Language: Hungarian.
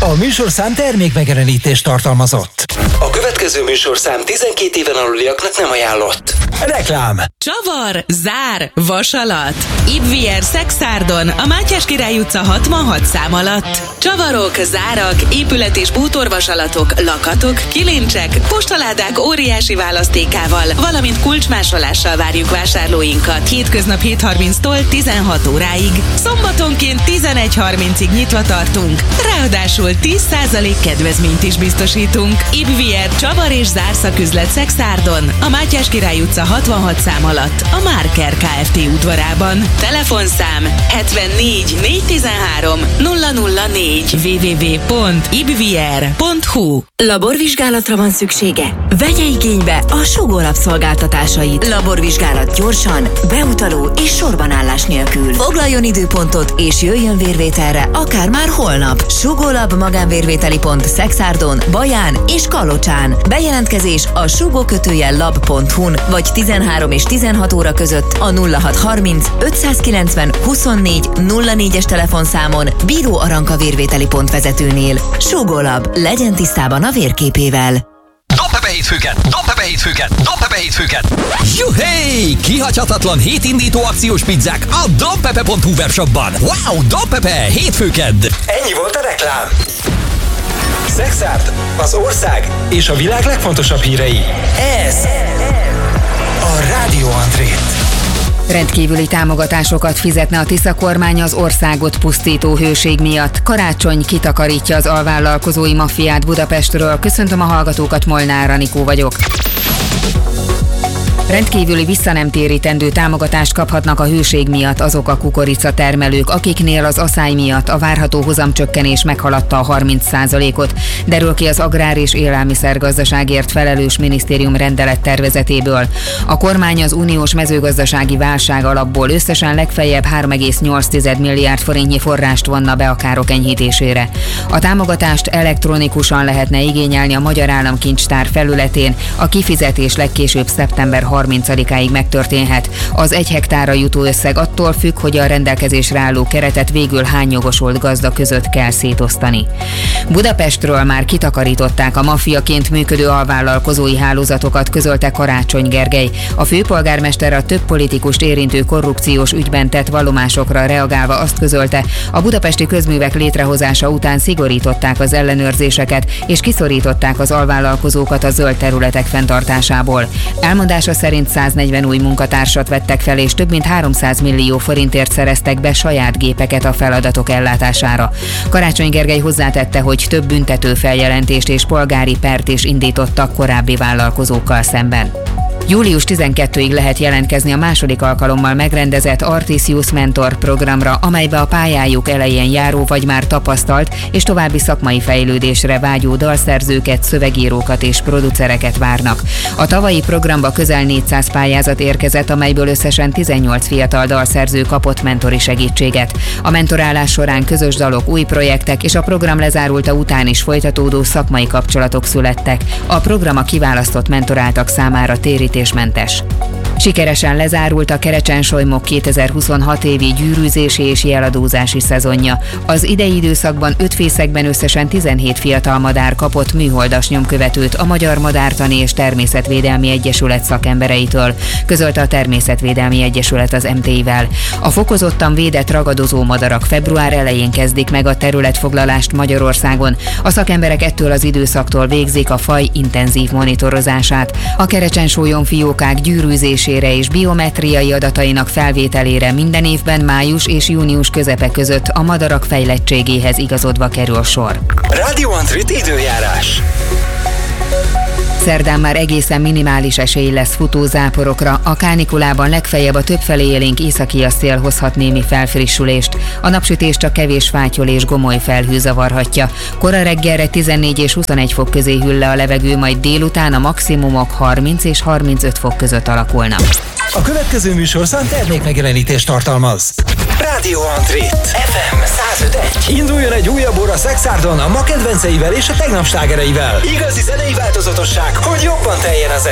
A műsorszám termékmegjelenítést tartalmazott. A következő műsorszám 12 éven aluliaknak nem ajánlott. Reklám. Csavar, zár, vasalat. Ibvier Szexárdon, a Mátyás Király utca 66 szám alatt. Csavarok, zárak, épület- és bútorvasalatok, lakatok, kilincsek, postaládák óriási választékával, valamint kulcsmásolással várjuk vásárlóinkat. Hétköznap 7:30-tól 16 óráig. Szombatonként 11:30-ig nyitva tartunk. Ráadásul 10% kedvezményt is biztosítunk. Ibvier Csavar és zárszaküzlet Szexárdon, a Mátyás Király utca 66 szám alatt, a Márker Kft. Udvarában. Telefonszám 74 413 004 www.ibvier.hu. Laborvizsgálatra van szüksége? Vegye igénybe a Sugólab szolgáltatásait. Laborvizsgálat gyorsan, beutaló és sorbanállás nélkül. Foglaljon időpontot és jöjjön vérvételre akár már holnap. Sugólab magánvérvételi pont Szexárdon, Baján és Kalocsán. Bejelentkezés a sugó-lab.hu-n vagy 13 és 16 óra között a 0630 590 24 04-es telefonszámon Bíró Aranka vérvételi pont vezetőnél. Sugólab, legyen tisztában a vérképével. Dobd be hétfőket! Juhé! Kihagyhatatlan hétindító akciós pizzák a dobpepe.hu webshopban. Wow, Dobpepe! Hétfőkedd! Ennyi volt a reklám. Szexárd, az ország és a világ legfontosabb hírei. Ez a Rádió Andrét. Rendkívüli támogatásokat fizetne a Tisza kormány az országot pusztító hőség miatt. Karácsony kitakarítja az alvállalkozói maffiát Budapestről. Köszöntöm a hallgatókat, Molnár Anikó vagyok. Rendkívüli visszanemtérítendő támogatást kaphatnak a hőség miatt azok a kukoricatermelők, akiknél az aszály miatt a várható hozamcsökkenés meghaladta a 30%-ot, derül ki az Agrár- és Élelmiszergazdaságért felelős minisztérium rendelettervezetéből. A kormány az uniós mezőgazdasági válság alapból összesen legfeljebb 3,8 milliárd forintnyi forrást vonna be a károk enyhítésére. A támogatást elektronikusan lehetne igényelni a Magyar Államkincstár felületén, a kifizetés legkésőbb szeptember 30-áig megtörténhet. Az 1 hektárra jutó összeg attól függ, hogy a rendelkezésre álló keretet végül hány jogosult gazda között kell szétosztani. Budapestről már kitakarították a maffiaként működő alvállalkozói hálózatokat, közölte Karácsony Gergely. A főpolgármester a több politikust érintő korrupciós ügyben tett vallomásokra reagálva azt közölte, a budapesti közművek létrehozása után szigorították az ellenőrzéseket és kiszorították az alvállalkozókat a zöld területek fenntartásából. Elmondása szerint 140 új munkatársat vettek fel, és több mint 300 millió forintért szereztek be saját gépeket a feladatok ellátására. Karácsony Gergely hozzátette, hogy több büntető feljelentést és polgári pert is indítottak korábbi vállalkozókkal szemben. Július 12-ig lehet jelentkezni a második alkalommal megrendezett Artisius Mentor programra, amelybe a pályájuk elején járó vagy már tapasztalt és további szakmai fejlődésre vágyó dalszerzőket, szövegírókat és producereket várnak. A tavalyi programba közel 400 pályázat érkezett, amelyből összesen 18 fiatal dalszerző kapott mentori segítséget. A mentorálás során közös dalok, új projektek és a program lezárulta után is folytatódó szakmai kapcsolatok születtek. A program a kiválasztott mentoráltak számára térítésmentes. Sikeresen lezárult a Kerecsen-Solymok 2026 évi gyűrűzési és jeladózási szezonja. Az idei időszakban 5 fészekben összesen 17 fiatal madár kapott műholdas nyomkövetőt a Magyar Madártani és Természetvédelmi Egyesület szakembereitől, közölte a Természetvédelmi Egyesület az MT-vel. A fokozottan védett ragadozó madarak február elején kezdik meg a területfoglalást Magyarországon. A szakemberek ettől az időszaktól végzik a faj intenzív monitorozását. A Kerecsen-Sólyon fiókák gyűrűzésére és biometriai adatainak felvételére minden évben május és június közepe között a madarak fejlettségéhez igazodva kerül sor. Rádió Andrét időjárás. Szerdán már egészen minimális esély lesz futózáporokra, a kánikulában legfeljebb a többfelé élénk északi szél hozhat némi felfrissülést. A napsütést csak kevés fátyol és gomoly felhő zavarhatja. Kora reggelre 14 és 21 fok közé hűl le a levegő, majd délután a maximumok 30 és 35 fok között alakulnak. A következő műsorszám termékmegjelenítést tartalmaz. Rádió Andrét FM 105.1. Induljon egy újabb óra Szexárdon a ma kedvenceivel és a tegnap slágereivel. Igazi zenei változatosság, hogy jobban teljen az